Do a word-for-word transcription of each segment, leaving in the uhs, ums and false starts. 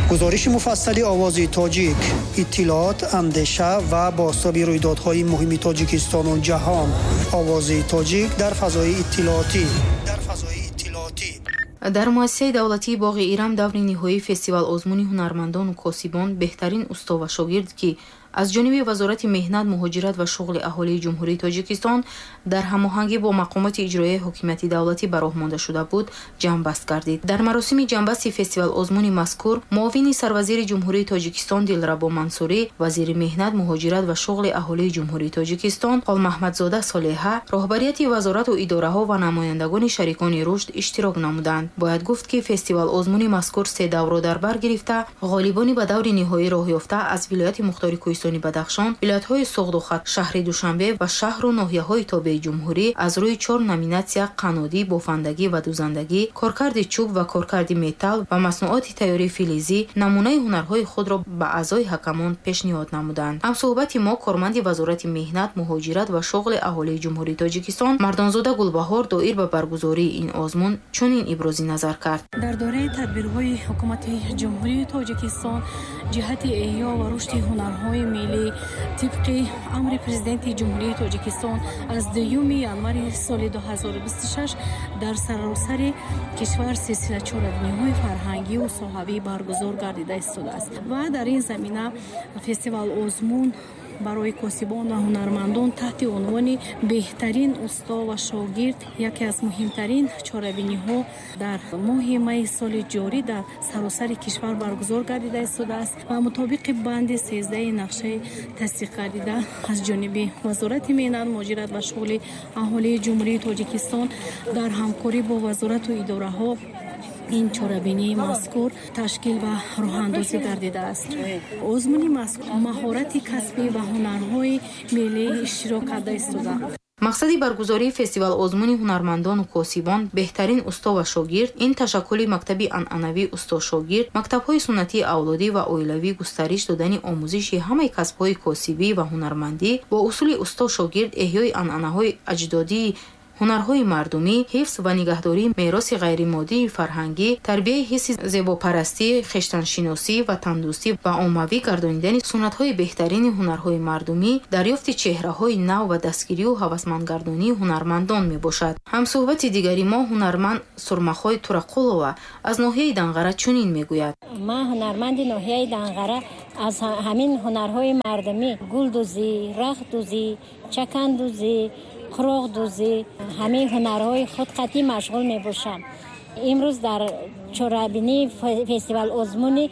گزارش مفصل آواز تاجیک، اطلاعات، اندیشه و بازتاب رویدادهای مهم تاجیکستان و جهان. آواز تاجیک در فضای اطلاعاتی. در فضای اطلاعاتی. در مؤسسه دولتی باغ ایران دور نهایی فستیوال آزمون هنرمندان و کاسبان بهترین استا و شاگرد که از جانب وزارت مهنت، مهاجرت و شغل اهالی جمهوری تاجیکستان در هماهنگی با مقامات اجرایی حکومت دولتی براه مانده شده بود جنبست گردید. در مراسم جنبست فستیوال آزمون مذکور معاون سروزیر جمهوری تاجیکستان دلربا منصوری، وزیر مهنت، مهاجرت و شغل اهالی جمهوری تاجیکستان خال محمدزاده صالحه، راهبریت وزارت و اداره‌ها و نمایندگان شریکان رشد اشتراک نمودند. باید گفت که فستیوال آزمون مذکور سه دوره در بر گرفته غالبانی به دور نهایی راه یافته از ولایت مختار کوهستانی بدخشان، ولایت‌های سوغدوخت، شهر دوشنبه و شهر و ناحیه‌های تابع جمهوری از روی چهار نامیناسیا قنادی، بافندگی و دوزندگی، کارکرد چوب و کارکرد متال و مصنوعات تیاری فلزی نمونه هنرهای خود را به اعضای حکمان پیشنهاد نمودند. هم صحبت ما کارمند وزارت مهنت، مهاجرت و شغل اهالی جمهوری تاجیکستان مردانزاده گلبهار دایر به برگزاری این آزمون چنین ابراز نظر کرد. در دوره تدبیرهای حکومت جمهوری تاجیکستان جهت احیا و رشد هنرهای ملی طبق امر پرزیدنت جمهوری تاجیکستان از دوم ژانویه سال دو هزار و بیست و شش در سراسر کشور سلسله چهاربینی‌های فرهنگی و صحابی برگزار گردیده است و در این زمینه فستیوال آزمون برای کاسبان و هنرمندان تحت عنوان بهترین استا و شاگرد یکی از مهمترین چهاربینی‌ها در ماه می سال جاری در سراسر کشور برگزار گردیده است و مطابق بند سیزده نقشه تصدیق گردیده از جانب وزارت مهنت، مهاجرت و شغل اهالی جمهوری تاجیکستان در همکاری با وزارت و اداره‌ها این چهاربینی مذکور تشکیل و راه اندازی گردیده است. آزمون مذکور مهارت کسبی و هنرهای ملی اشتراک کرده است. مقصد برگزاری فستیوال آزمون هنرمندان و کاسبان بهترین استا و شاگرد این تشکل مکتبی عنعنوی استا شاگرد، مکتب‌های سنتی اولادی و عائلوی گسترش دادن آموزش همه کسب‌های کاسبی و هنرمندی با اصول استا شاگرد، احیای عنعنه‌های اجدادی، هنرهای مردمی، حفظ و نگهداری میراث غیر مادی فرهنگی، تربیت حس زیباپرستی، خویشتن‌شناسی و تندرستی و عمومی گردانیدن سنت‌های بهترین هنرهای مردمی، دریافت چهره‌های نو و دستگیری و هوسمندگردانی هنرمندان میباشد. هم صحبت دیگری ما هنرمند سرمخای تورقلووا از ناحیه دنقره چنین میگوید: ما هنرمند ناحیه دنقره از همین هنرهای مردمی، گلدوزی، رخت‌دوزی، چکندوزی، خروغ دوزی، همه هنرهای خود قطعی مشغول می باشم. امروز در چهاربینی فستیوال آزمون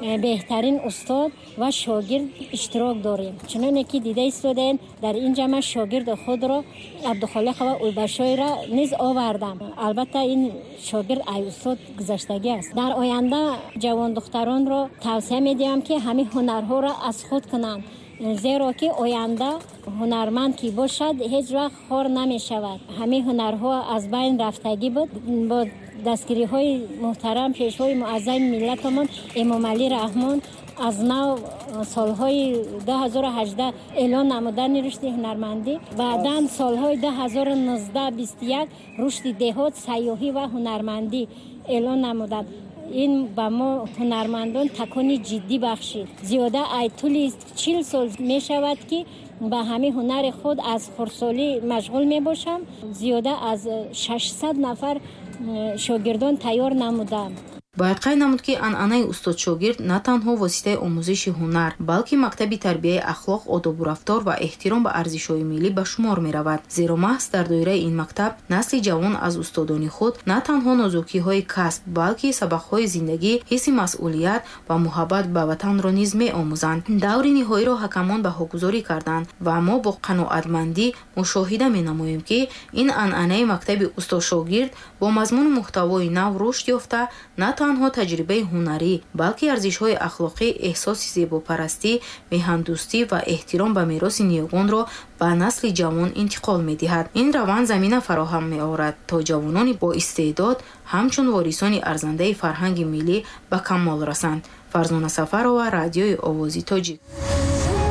بهترین استاد و شاگرد اشتراک داریم. چنانه که دیده ایستادین در این جمع شاگرد خود را عبدالخالق و اولبشای را نیز آوردم. البته این شاگرد ای استاد گذشتگی است. در آینده جوان دختران را توصیه می دهم که همه هنرها را از خود کنند، زیرا که آینده هنرمند که باشد هیچ وقت خار نمی شود. همه هنرها از بین رفتگی بود. با دستگیری های محترم پیشوای معظم ملتمان امام علی رحمان از نو سالهای دو هزار و هجده اعلان نمودن رشد هنرمندی، بعداً سالهای دو هزار و نوزده بیست و یک رشد دهات، سیاحی و هنرمندی اعلان نمودن. این با ما هنرمندان تکانی جدی بخشید. زیاده ای طول چهل سال می شود که با همه هنر خود از خردسالی مشغول می باشم. زیاده از ششصد نفر شاگردان تیار نمودم. باید قید نمود که عنعنه استاد شاگرد نه تنها واسطه آموزش هنر بلکه مکتبی تربیت اخلاق، آداب و رفتار و احترام به ارزش‌های ملی به شمار می رود. زیرا محض در دایره این مکتب نسل جوان از استادان خود نه تنها نازکی‌های کسب بلکه سبق‌های زندگی، حس مسئولیت و محبت به وطن را نیز می آموزند. دور نهایی را حکمان بهاگذاری کردند و ما با قناعتمندی مشاهده می نماییم که این عنعنه مکتب استاد شاگرد با مضمون محتوای نو رشد یافته نه تنها تجربه هنری بلکه ارزش‌های اخلاقی، احساس زیباپرستی، میهندوستی و احترام به میراث نیاگان را به نسل جوان انتقال می‌دهد. این روند زمینه فراهم می‌آورد تا جوانان با استعداد همچون وارثان ارزنده فرهنگ ملی به کمال رسند. فرزانه سفرова، رادیوی آوازی تاجیک.